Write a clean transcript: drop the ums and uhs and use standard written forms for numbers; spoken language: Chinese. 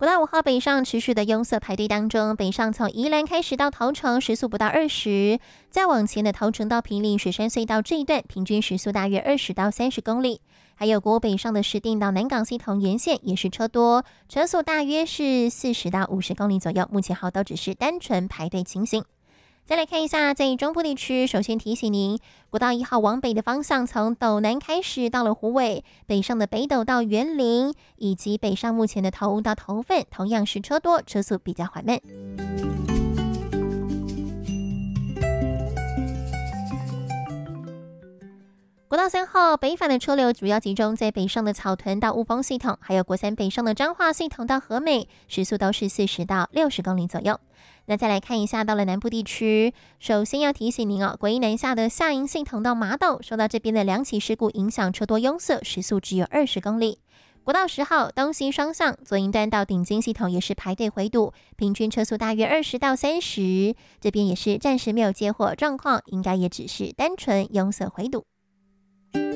国道5号北上持续的拥塞排队当中，北上从宜兰开始到桃城时速不到20，再往前的桃城到坪林雪山隧道这一段平均时速大约20到30公里。还有国北上的石碇到南港系统沿线也是车多，车速大约是40到50公里左右，目前好都只是单纯排队情形。再来看一下，在中部地区，首先提醒您，国道1号往北的方向，从斗南开始到了虎尾，北上的北斗到园林，以及北上目前的头屋到头份，同样是车多，车速比较缓慢。国道3号北返的车流主要集中在北上的草屯到雾峰系统，还有国三北上的彰化系统到和美，时速都是40到60公里左右。那再来看一下，到了南部地区，首先要提醒您哦，国一南下的下营系统到麻豆，受到这边的2起事故影响，车多拥塞，时速只有20公里。国道10号东西双向左营段到顶金系统也是排队回堵，平均车速大约20到30，这边也是暂时没有接获状况，应该也只是单纯拥塞回堵。